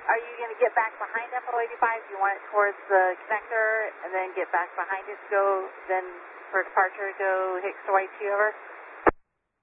Are you going to get back behind FO 85? Do you want it towards the connector and then get back behind it to go, then for departure to go Hicks to YT over?